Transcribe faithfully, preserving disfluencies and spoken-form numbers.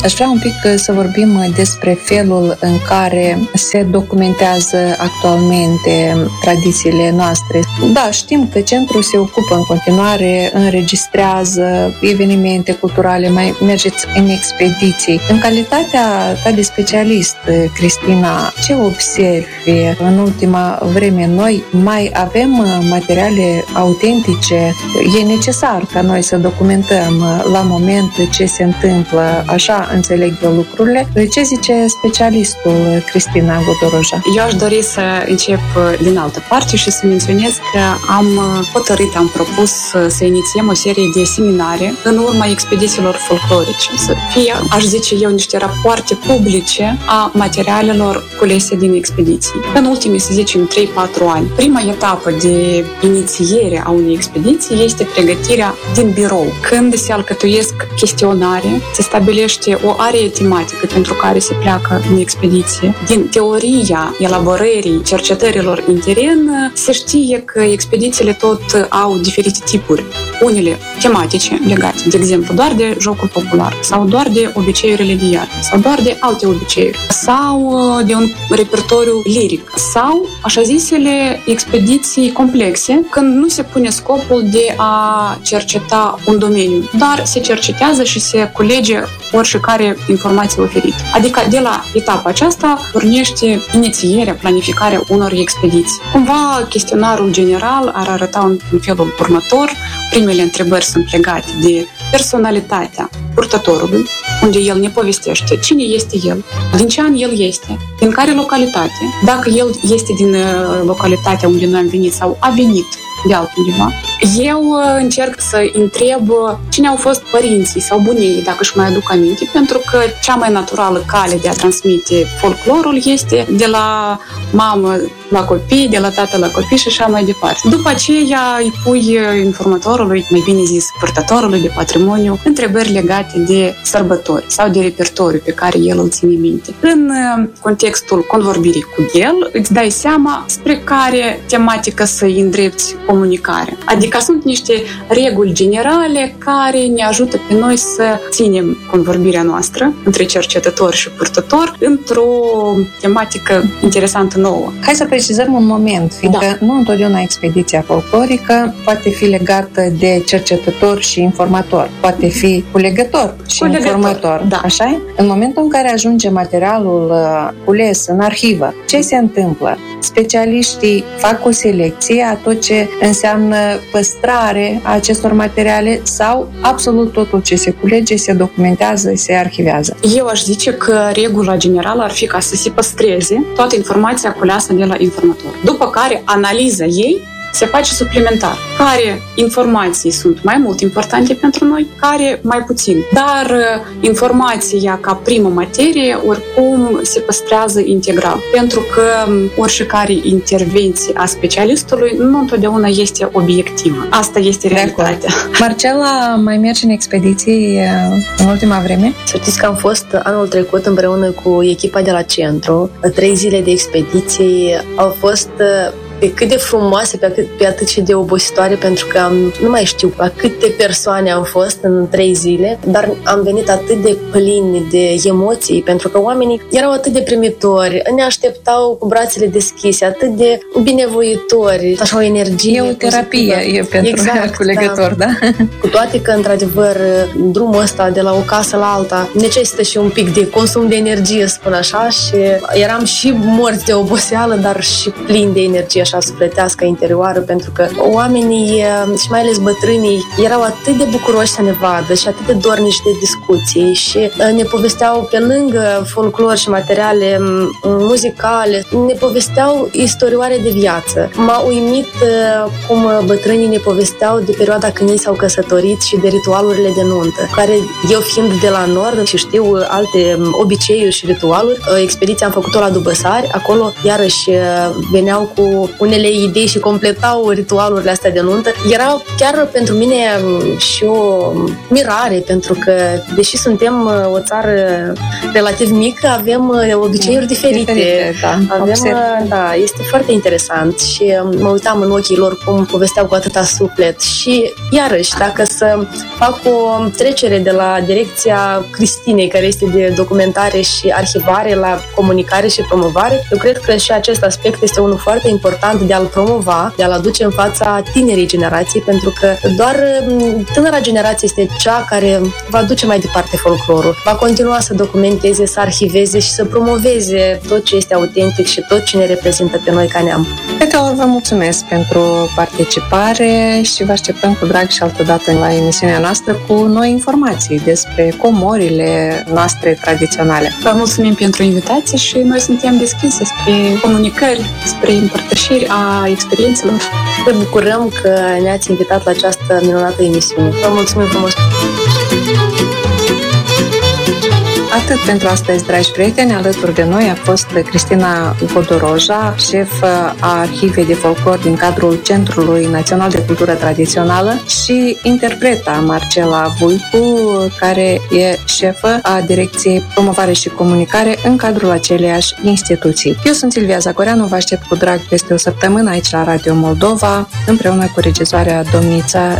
Aș vrea un pic să vorbim despre felul în care se documentează actualmente tradițiile noastre. Da, știm că centrul se ocupă în continuare, înregistrează evenimente culturale, mai mergeți în expediții. În calitatea ta de specialist, Cristina, ce observi în ultima vreme? Noi mai avem materiale autentice? E necesar ca noi să documentăm la moment ce se întâmplă, așa înțeleg eu lucrurile. Ce zice specialistul Cristina Godoroja? Eu aș dori să încep din altă parte și să menționez că am hotărât, am propus să inițiem o serie de seminare în urma expedițiilor folclorice. Să fie, aș zice eu, niște rapoarte publice a materialelor culese din expediții. În ultimii, să zicem, trei patru ani. Prima etapă de inițiere a unei expediții este pregătirea din birou. Când se alcătuiesc chestionare, se stabilește o arie tematică pentru care se pleacă în expediție. Din teoria elaborării cercetărilor în teren, se știe că expedițiile tot au diferite tipuri. Unele tematice legate, de exemplu, doar de jocul popular, sau doar de obiceiurile de iarnă, sau doar de alte obiceiuri, sau de un repertoriu liric, sau așa zisele expediții complexe, când nu se pune scopul de a cerceta un domeniu, dar se cercetează și se culege oricare informație oferită. Adică de la etapa aceasta pornește inițierea, planificarea unor expediții. Cumva, chestionarul general ar arăta în felul următor. Primele întrebări sunt legate de personalitatea purtătorului, unde el ne povestește cine este el, din ce an el este, din care localitate, dacă el este din localitatea unde noi am venit sau a venit de altundeva. Eu încerc să întreb cine au fost părinții sau bunii, dacă își mai aduc aminte, pentru că cea mai naturală cale de a transmite folclorul este de la mamă la copii, de la tată la copii și așa mai departe. După aceea îi pui informatorului, mai bine zis purtătorului de patrimoniu, întrebări legate de sărbători sau de repertoriu pe care el îl ține minte. În contextul convorbirii cu el, îți dai seama spre care tematică să-i îndrepți comunicarea. Adică sunt niște reguli generale care ne ajută pe noi să ținem convorbirea noastră între cercetător și purtător într-o tematică interesantă nouă. Hai să precizăm un moment, fiindcă da. Nu întotdeauna expediția folclorică poate fi legată de cercetător și informator. Poate fi culegător și culegător, informator. Da. Așa? În momentul în care ajunge materialul cules în arhivă, ce se întâmplă? Specialiștii fac o selecție a tot ce înseamnă păstrare a acestor materiale sau absolut totul ce se culege, se documentează, se arhivează? Eu aș zice că regula generală ar fi ca să se păstreze toată informația culeasă de la informator. După care analiza ei se face suplimentar. Care informații sunt mai mult importante pentru noi, care mai puțin. Dar informația ca primă materie oricum se păstrează integral. Pentru că oricare intervenție a specialistului nu întotdeauna este obiectivă. Asta este realitatea. Marcela, mai mergi în expediții în ultima vreme? Să știți că am fost anul trecut împreună cu echipa de la centru. Trei zile de expediții au fost pe cât de frumoase, pe atât, pe atât și de obositoare, pentru că am, nu mai știu la câte persoane am fost în trei zile, dar am venit atât de plini de emoții, pentru că oamenii erau atât de primitori, ne așteptau cu brațele deschise, atât de binevoitori, așa o energie. E o terapie e pentru exact, culegător, da. da? Cu toate că, într-adevăr, drumul ăsta de la o casă la alta necesită și un pic de consum de energie, spun așa, și eram și morți de oboseală, dar și plini de energie așa sufletească interioară, pentru că oamenii și mai ales bătrânii erau atât de bucuroși să ne vadă și atât de dornici de discuții și ne povesteau pe lângă folclor și materiale muzicale, ne povesteau istorioare de viață. M-a uimit cum bătrânii ne povesteau de perioada când ei s-au căsătorit și de ritualurile de nuntă, care eu fiind de la nord și știu alte obiceiuri și ritualuri, expediția am făcut-o la Dubăsari, acolo iarăși veneau cu unele idei și completau ritualurile astea de nuntă. Era chiar pentru mine și o mirare, pentru că, deși suntem o țară relativ mică, avem obiceiuri diferite. diferite da. Avem, da, este foarte interesant și mă uitam în ochii lor cum povesteau cu atâta suflet. Și, iarăși, dacă să fac o trecere de la direcția Cristinei, care este de documentare și arhivare, la comunicare și promovare, eu cred că și acest aspect este unul foarte important de a-l promova, de a-l aduce în fața tinerii generații, pentru că doar tânăra generație este cea care va duce mai departe folclorul, va continua să documenteze, să arhiveze și să promoveze tot ce este autentic și tot ce ne reprezintă pe noi ca neam. Petra, vă mulțumesc pentru participare și vă așteptăm cu drag și altădată la emisiunea noastră cu noi informații despre comorile noastre tradiționale. Vă mulțumim pentru invitație și noi suntem deschise spre comunicări, spre împărtășiri a experiențelor. Ne bucurăm că ne-ați invitat la această minunată emisiune. Vă mulțumim frumos! Atât pentru astăzi, dragi prieteni, alături de noi a fost Cristina Godoroja, șef a Arhivei de Folclor din cadrul Centrului Național de Cultură Tradițională, și interpreta Marcela Vuicu, care e șefă a Direcției Promovare și Comunicare în cadrul aceleiași instituții. Eu sunt Silvia Zagoreanu, vă aștept cu drag peste o săptămână aici la Radio Moldova, împreună cu regizoarea Domnița